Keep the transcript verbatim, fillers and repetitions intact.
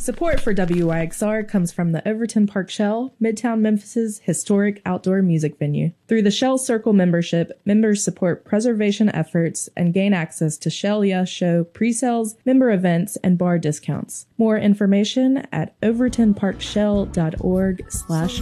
Support for W Y X R comes from the Overton Park Shell, Midtown Memphis's historic outdoor music venue. Through the Shell Circle membership, members support preservation efforts and gain access to Shell Yeah Show pre-sales, member events, and bar discounts. More information at overtonparkshell.org slash